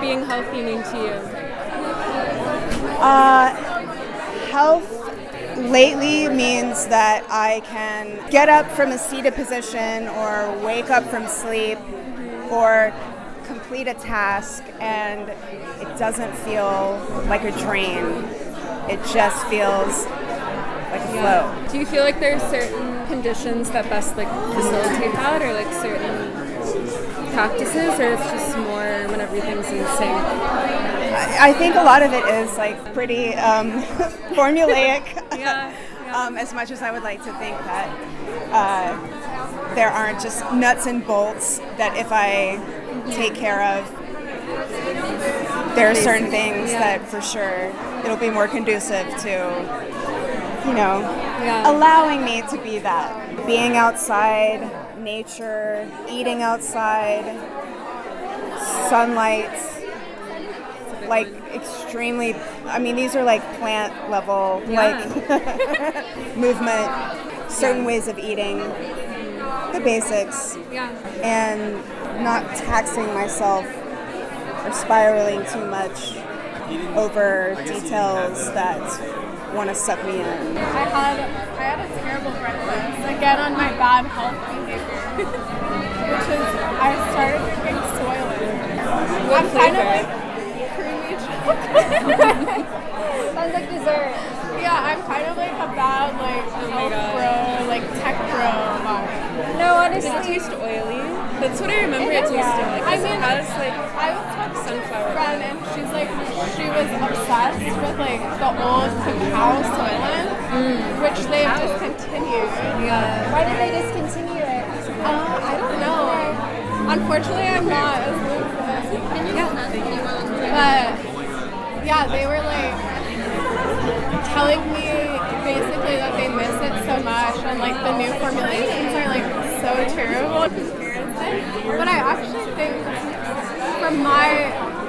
being healthy mean to you? Health lately means that I can get up from a seated position or wake up from sleep or complete a task and it doesn't feel like a drain. It just feels like a flow. Do you feel like there's certain conditions that best like facilitate that, or like certain practices, or it's just more when everything's in sync? I think a lot of it is like pretty formulaic. As much as I would like to think that there aren't just nuts and bolts that if I take care of, there are certain things that for sure it'll be more conducive to, allowing me to be that. Being outside, nature, eating outside, sunlight, like extremely, these are like plant level, like movement, certain ways of eating, the basics, and not taxing myself or spiraling too much over details that want to suck me in. I had a terrible breakfast, again on my bad health behavior, which is I started drinking Soylent. I'm kind of like creamy chocolate. Sounds like dessert. Yeah, I'm kind of like a bad health bro, tech bro mom. No, honestly. Does it taste oily? That's what I remember it tasting like. I was talking to a friend and she was obsessed with the old cacao Soylent, which they've discontinued. Yeah. Why did they discontinue it? I don't know. Unfortunately, I'm not as lucid. But yeah, they were telling me basically that they miss it so much and the new formulations are so terrible in comparison. But I actually think from my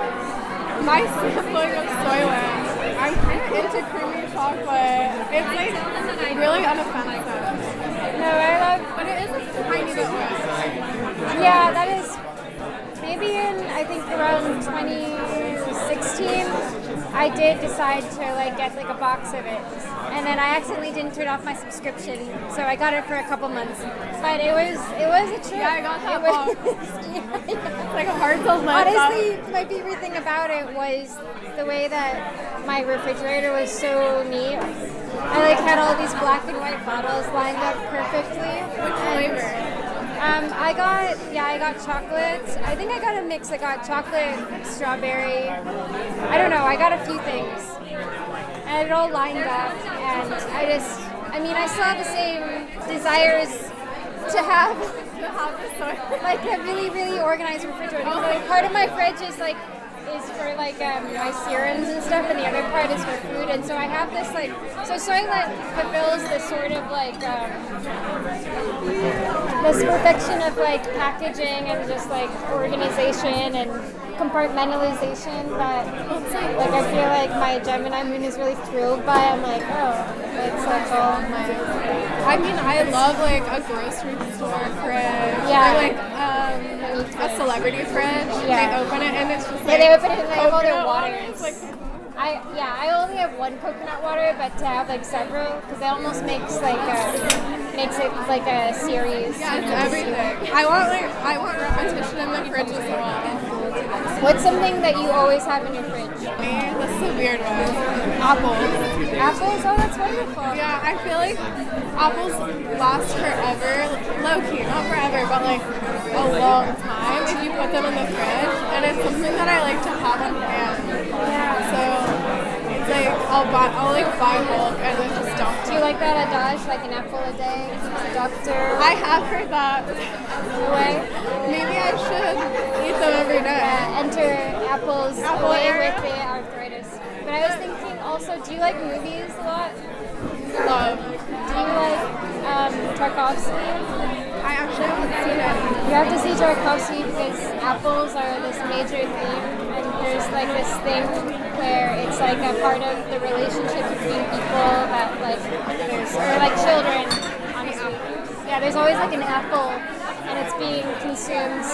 sampling of Soylent, I'm kind of into creamy chocolate. It's really unoffensive. No, I love. But it is a tiny bit oily. Yeah, that is maybe in I think around 2016. I did decide to get a box of it, and then I accidentally didn't turn off my subscription, so I got it for a couple months. But it was a trip. Yeah, I got that box. It's hard to let. Honestly, my favorite thing about it was the way that my refrigerator was so neat. I had all these black and white bottles lined up perfectly. Which flavor? I got chocolate. I think I got a mix. I got chocolate, strawberry. I don't know. I got a few things. And it all lined up. And I still have the same desires to have a really, really organized refrigerator. Part of my fridge is for my serums and stuff, and the other part is for food. And so I have this so Soylent fulfills this sort of this perfection of packaging and just organization and compartmentalization that I feel my Gemini moon is really thrilled by. I'm it's all my. I love a grocery store fridge. Yeah. Or a celebrity fridge. Yeah. They open it and it's just they open it and they have all their waters. I only have one coconut water, but to have several, because it almost makes makes it a series. Yeah, it's everything. I want repetition in the fridge as well. What's something that you always have in your fridge? This is a weird one. Apples. Apples? Oh, that's wonderful. Yeah, I feel apples last forever. Low key, not forever, but a long time if you put them in the fridge. And it's something that I like to have on hand. Yeah. So it's I'll buy bulk and then just dump. Do you like that adage, an apple a day? Doctor? I have heard that. Way? Maybe I should eat them every day. Enter apples away with the arthritis. But I was thinking also, do you like movies a lot? Love. Do you like Tarkovsky? I actually haven't seen it. You have to see Tarkovsky because apples are this major theme, and there's this thing where it's a part of the relationship between people that children, honestly. Yeah, there's always an apple, and it's being consumed